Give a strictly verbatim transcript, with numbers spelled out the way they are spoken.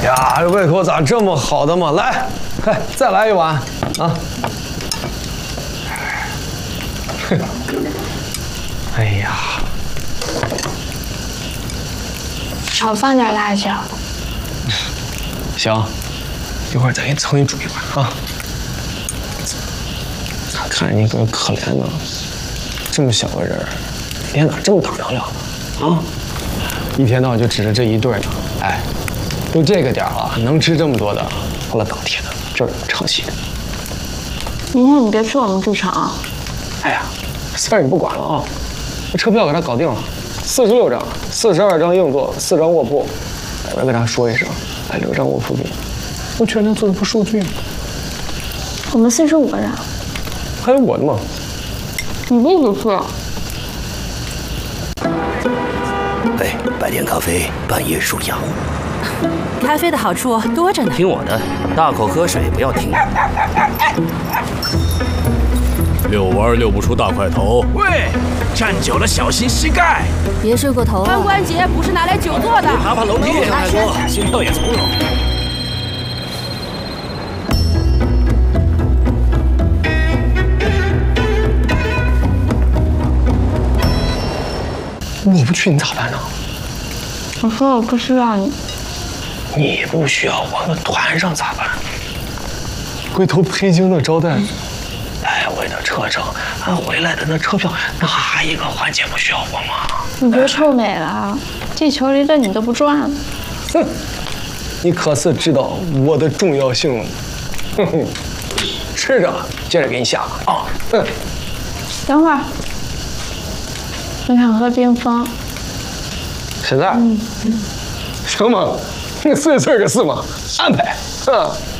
呀，胃口咋这么好的嘛？来，快再来一碗啊！哎呀， 少放点辣椒。 行，一会儿再给你重新煮一碗啊。咋看你个可怜呢？这么小个人，一天咋这么大两两的啊？一天到晚就指着这一对呢。哎，都这个点了，能吃这么多的，完了当天的这儿唱戏的。 明天你别去我们剧场。 哎呀，事儿你不管了啊！我车票给他搞定了，四十六张，四十二张硬座，四张卧铺。我要跟他说一声，来留张卧铺给你。我全天坐着不受罪吗？ 我们四十五个人。 还有我的吗？ 你不不是？ 哎，白天咖啡，半夜数羊。 咖啡的好处多着呢。 听我的，大口喝水，不要停。 遛弯遛不出大块头。 喂，站久了小心膝盖。 别睡过头啊！ 髋关节不是拿来久坐的。 别爬爬楼梯，想太多，心跳也从容。 我不去你咋办呢？ 我说我不需要你。 你不需要我，那团上咋办？回头北京的招待，来回的车程，俺回来的那车票，哪一个环节不需要我吗？ 你别臭美了，地球离着你都不转。 哼，你可是知道我的重要性了。哼哼，吃着，接着给你下啊。嗯， 等会儿，我想喝冰峰。 现在？嗯，行吗？你碎碎的是吗？安排。嗯。